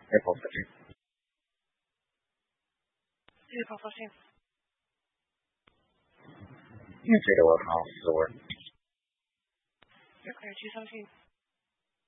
Airport 13. Airport 14. You can say the word house, the word. You're clear, 217.